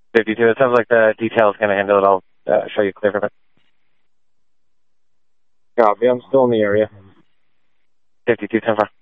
52. It sounds like the detail's going to handle it. I'll show you clear from it. Copy. I'm still in the area. 52, 10-4.